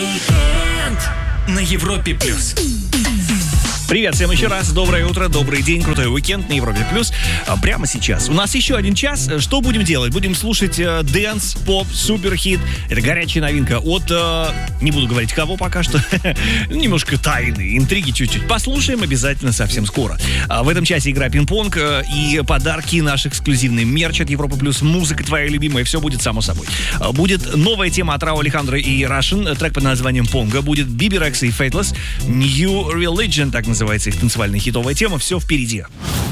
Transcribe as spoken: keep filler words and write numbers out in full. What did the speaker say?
На Европе плюс. Привет всем еще раз, доброе утро, добрый день, крутой уикенд на Европе Плюс. Прямо сейчас. У нас еще один час. Что будем делать? Будем слушать э, дэнс, поп, суперхит. Это горячая новинка от, э, не буду говорить кого пока что, немножко тайны, интриги чуть-чуть. Послушаем обязательно совсем скоро. А в этом часе игра пинг-понг э, и подарки, наш эксклюзивный мерч от Европы Плюс, музыка твоя любимая, все будет само собой. А будет новая тема от Рауа Алехандро и Russian, трек под названием Понго. Будет Биби Рекса и Faithless, New Religion, так называется их танцевальная хитовая тема. Все впереди.